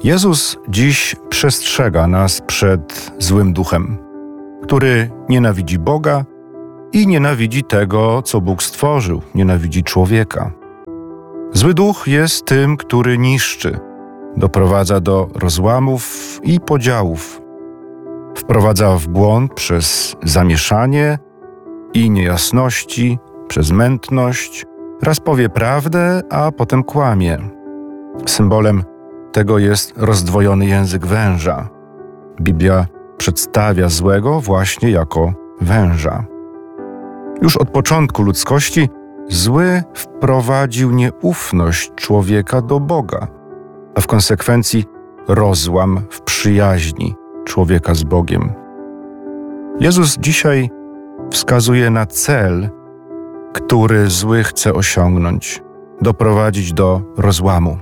Jezus dziś przestrzega nas przed złym duchem, który nienawidzi Boga i nienawidzi tego, co Bóg stworzył, nienawidzi człowieka. Zły duch jest tym, który niszczy, doprowadza do rozłamów i podziałów. Wprowadza w błąd przez zamieszanie i niejasności, przez mętność, raz powie prawdę, a potem kłamie. Symbolem tego jest rozdwojony język węża. Biblia przedstawia złego właśnie jako węża. Już od początku ludzkości zły wprowadził nieufność człowieka do Boga, a w konsekwencji rozłam w przyjaźni człowieka z Bogiem. Jezus dzisiaj wskazuje na cel, który zły chce osiągnąć, doprowadzić do rozłamu.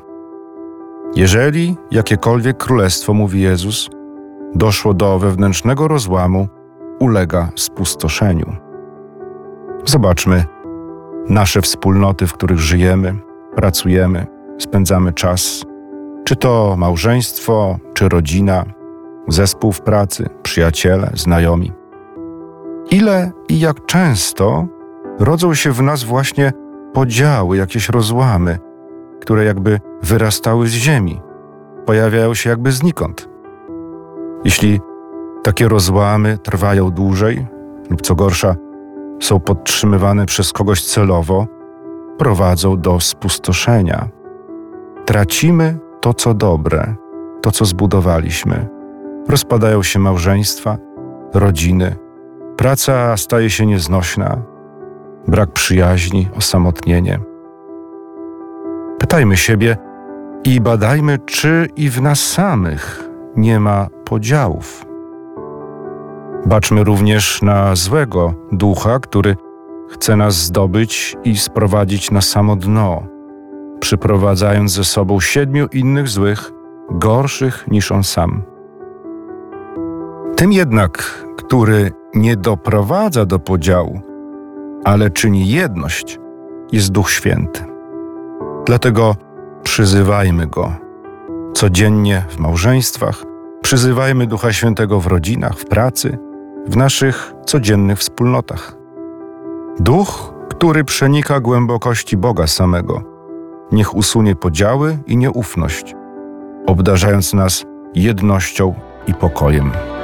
Jeżeli jakiekolwiek królestwo, mówi Jezus, doszło do wewnętrznego rozłamu, ulega spustoszeniu. Zobaczmy nasze wspólnoty, w których żyjemy, pracujemy, spędzamy czas. Czy to małżeństwo, czy rodzina, zespół w pracy, przyjaciele, znajomi. Ile i jak często rodzą się w nas właśnie podziały, jakieś rozłamy, które jakby wyrastały z ziemi, pojawiają się jakby znikąd. Jeśli takie rozłamy trwają dłużej lub co gorsza, są podtrzymywane przez kogoś celowo, prowadzą do spustoszenia. Tracimy to, co dobre, to, co zbudowaliśmy. Rozpadają się małżeństwa, rodziny, praca staje się nieznośna, brak przyjaźni, osamotnienie. Pytajmy siebie i badajmy, czy i w nas samych nie ma podziałów. Baczmy również na złego ducha, który chce nas zdobyć i sprowadzić na samo dno, przyprowadzając ze sobą 7 innych złych, gorszych niż on sam. Tym jednak, który nie doprowadza do podziału, ale czyni jedność, jest Duch Święty. Dlatego przyzywajmy Go codziennie w małżeństwach, przyzywajmy Ducha Świętego w rodzinach, w pracy, w naszych codziennych wspólnotach. Duch, który przenika głębokości Boga samego, niech usunie podziały i nieufność, obdarzając nas jednością i pokojem.